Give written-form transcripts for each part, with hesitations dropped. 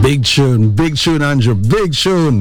Big tune, Andrew, big tune.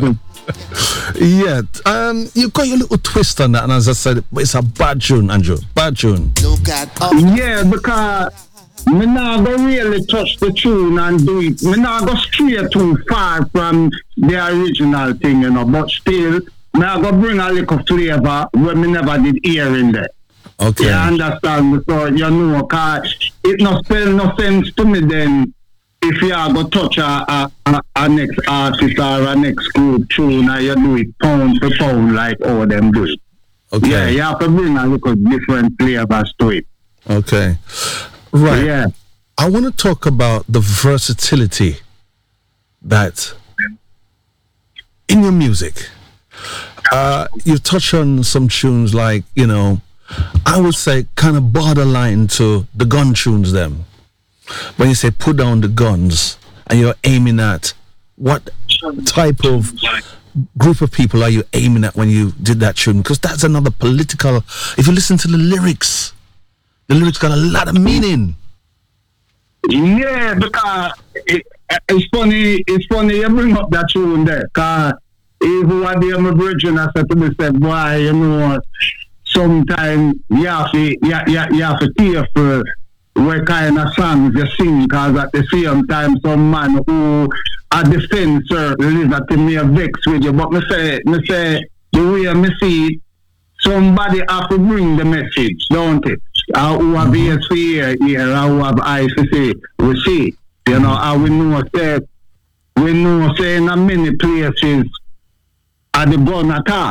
Yeah, you got your little twist on that, and as I said, it's a bad tune, Andrew, bad tune. Yeah, because me not go really touch the tune and do it. Me not go stray too far from the original thing, but still, me not go bring a little flavor where me never did hear in there. Okay. You understand? So, cause it no spell no sense to me then if you are going to touch a next artist or a next group tune and you do it pound for pound like all them do it. Okay. Yeah, you have to bring a little different flavors to it. Okay. Right. Yeah. I want to talk about the versatility that in your music. You touch on some tunes like, I would say kind of borderline to the gun tunes them. When you say put down the guns and you're aiming at, what type of group of people are you aiming at when you did that tune? Because that's another political, if you listen to the lyrics got a lot of meaning. Yeah, because it's funny you bring up that tune there, because even one day my brethren I said to myself, boy, sometimes you have to care for what kind of songs you sing, because at the same time some man who a defensor liberty may vex with you. But me say the way me see it, somebody have to bring the message, don't it? Who have ears for here, and who have eyes to see, we see. And we know say in many places at the gun attack.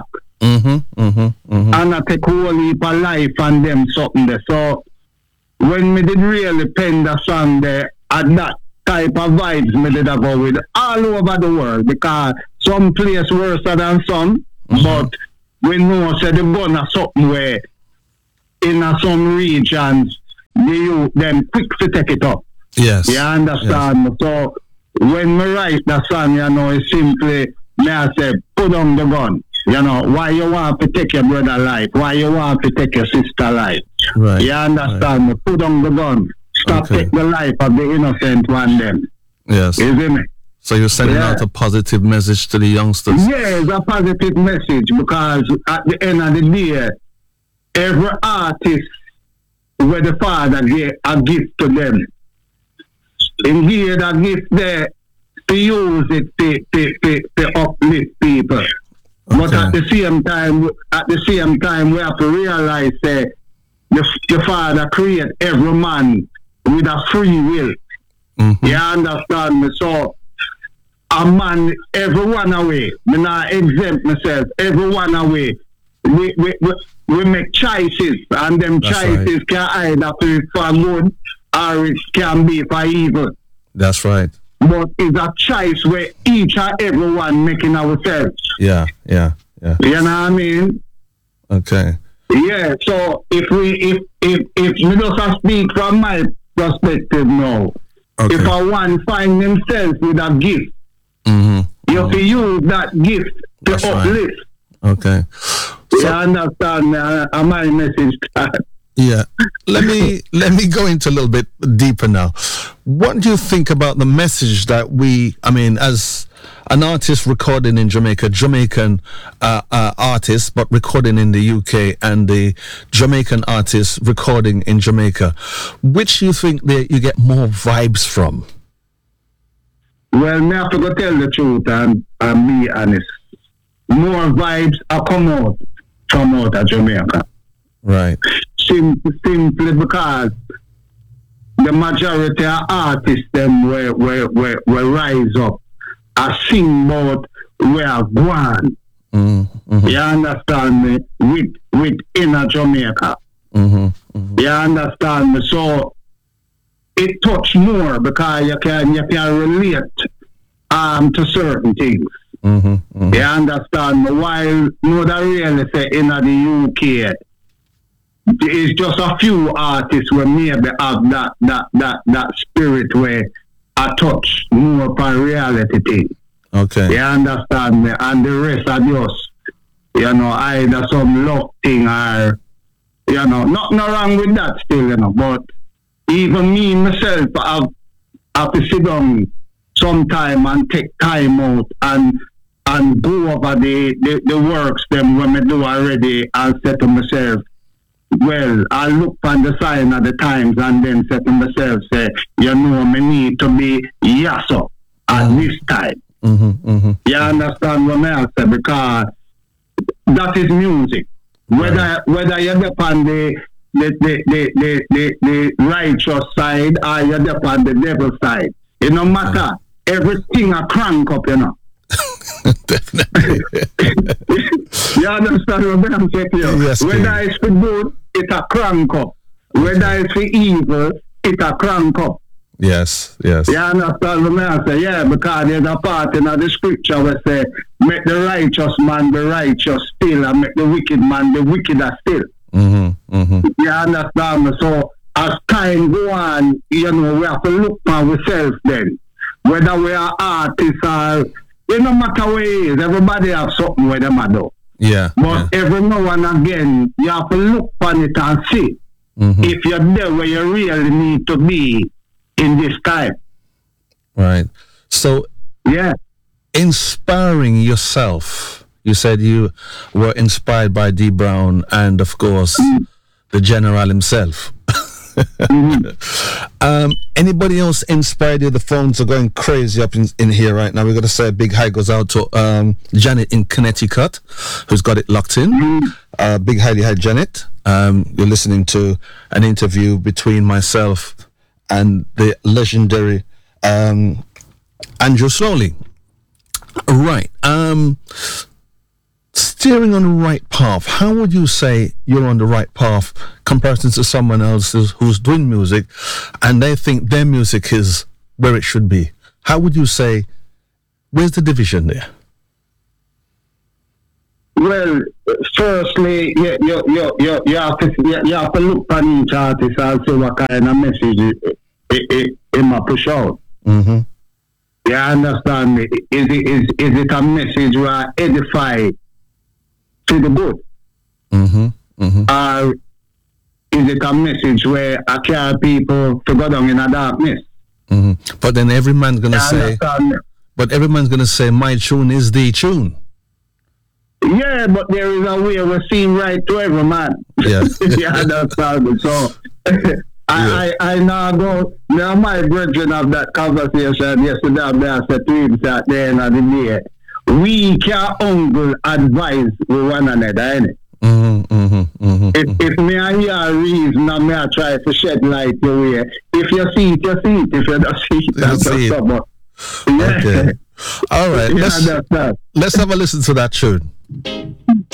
And I take whole heap of life and them something there. So when me did really pen the song there, at that type of vibes me did I go with all over the world, because some place worse than some, but we know say the gun are something where in some regions the youth them quick to take it up. Yes. You understand? Yes. So when me write the song, it's simply me I say put on the gun. Why you want to take your brother life? Why you want to take your sister life? Right. You understand? Right. Put on the gun. Stop take the life of the innocent one then. Yes. Isn't it? So you're sending out a positive message to the youngsters? Yeah, it's a positive message, because at the end of the day, every artist where the Father gave a gift to them, and give that gift there to use it to uplift people. Okay. But at the same time, we have to realize that the Father created every man with a free will. You understand me? So a man, everyone away. Me not exempt myself. Everyone away. We make choices, and them That's choices right. can either be for good or it can be for evil. That's right. But it's a choice where each and everyone making ourselves. Yeah. You know what I mean? Okay. Yeah. So if me just speak from my perspective now, if a one find himself with a gift, you have to use that gift to uplift. Right. Okay. You understand my message? Yeah. Let me go into a little bit deeper now. What do you think about the message that as an artist recording in Jamaican artist, but recording in the UK, and the Jamaican artist recording in Jamaica, which you think that you get more vibes from? Well, me have to go tell the truth and be honest. More vibes are come out of Jamaica. Right. Simply because the majority of artists them will rise up and sing about where gone. You understand me? With inner Jamaica. You understand me? So it touch more because you can relate to certain things. You understand me? While not really say in the UK, it's just a few artists where maybe have that spirit where I touch more for reality thing. Okay. You understand me? And the rest are just, either some luck thing or, nothing wrong with that still, but even me myself, I have to sit down some time and take time out and go over the works them when me do already and say to myself, well, I look on the sign of the times and then say to myself, say, you know, me need to be yasso at this time. You understand what I say? Because that is music. Whether you're upon the righteous side or you're upon the devil side, it no matter. Everything a crank up, you know. Definitely. You understand what I'm saying to you? Yes, whether it's for good, it a crank up. Whether it's for evil, it a crank up. Yes. You understand what I'm saying? Yeah, because there's a part in the scripture where say, make the righteous man the righteous still and make the wicked man the wickeder still. You understand me? So as time go on, you know, we have to look for ourselves then. Whether we are artists or, it no matter what it is, everybody have something where them do. Yeah. But every now and again, you have to look on it and see if you're there where you really need to be in this time. Right. So, yeah. Inspiring yourself. You said you were inspired by D. Brown and, of course, the General himself. Anybody else inspired you? The phones are going crazy up in here right now. We're going to say a big hi goes out to Janet in Connecticut, who's got it locked in. Big hi, Janet. You're listening to an interview between myself and the legendary Andrew Slowly. Right. Steering on the right path. How would you say you're on the right path compared to someone else who's doing music and they think their music is where it should be? How would you say, where's the division there? Well, firstly, you have to look on each artist and see what kind of message it might push out. You understand me? Is it a message where edify to the good? Or is it a message where I carry people to go down in a darkness? But then every man's gonna say, my tune is the tune. Yeah, but there is a way we seem right to every man. Yeah. You understand me? So I now go. Now my brethren have that conversation yesterday. I said to him at the end of the day, we can humble advise with one another, innit? If me and you are reason and me I try to shed light your way. If you see it, you see it. If you don't see it, you see it. Yeah. Okay. All right. Let's have a listen to that tune.